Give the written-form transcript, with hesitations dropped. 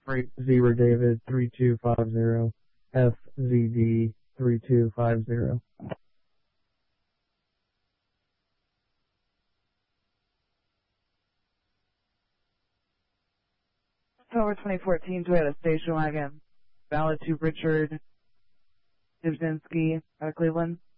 Freight Zebra David 3250, FZD 3250. October 2014 Toyota station wagon. Valid to Richard Dibzinski out of Cleveland.